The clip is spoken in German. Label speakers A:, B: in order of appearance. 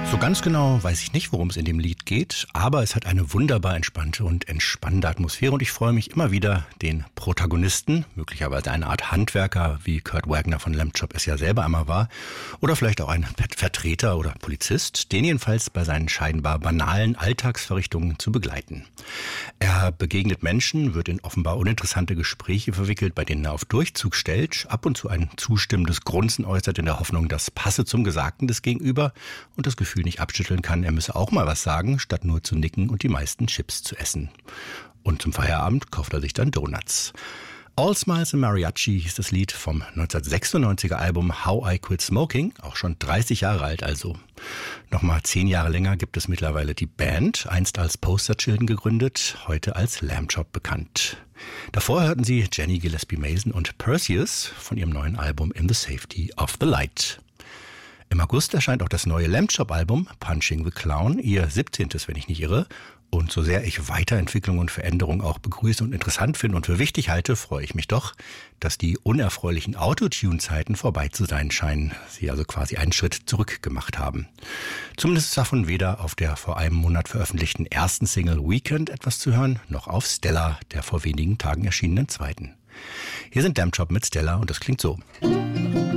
A: So ganz genau weiß ich nicht, worum es in dem Lied geht, aber es hat eine wunderbar entspannte und entspannende Atmosphäre und ich freue mich immer wieder, den Protagonisten, möglicherweise eine Art Handwerker, wie Kurt Wagner von Lamb Chop es ja selber einmal war, oder vielleicht auch ein Vertreter oder Polizist, den jedenfalls bei seinen scheinbar banalen Alltagsverrichtungen zu begleiten. Er begegnet Menschen, wird in offenbar uninteressante Gespräche verwickelt, bei denen er auf Durchzug stellt, ab und zu ein zustimmendes Grunzen äußert in der Hoffnung, das passe zum Gesagten des Gegenüber und das Gefühl nicht abschütteln kann, er müsse auch mal was sagen, statt nur zu nicken und die meisten Chips zu essen. Und zum Feierabend kauft er sich dann Donuts. All Smiles and Mariachi hieß das Lied vom 1996er Album How I Quit Smoking, auch schon 30 Jahre alt also. Nochmal 10 Jahre länger gibt es mittlerweile die Band, einst als Poster Children gegründet, heute als Lamb Chop bekannt. Davor hörten Sie Jenny Gillespie Mason und Perseus von ihrem neuen Album In the Safety of the Light. Im August erscheint auch das neue Lamb Chop Album Punching the Clown, ihr 17., wenn ich nicht irre. Und so sehr ich Weiterentwicklung und Veränderung auch begrüße und interessant finde und für wichtig halte, freue ich mich doch, dass die unerfreulichen Autotune-Zeiten vorbei zu sein scheinen. Sie also quasi einen Schritt zurück gemacht haben. Zumindest ist davon weder auf der vor einem Monat veröffentlichten ersten Single Weekend etwas zu hören, noch auf Stella, der vor wenigen Tagen erschienenen zweiten. Hier sind Lamb Chop mit Stella und das klingt so.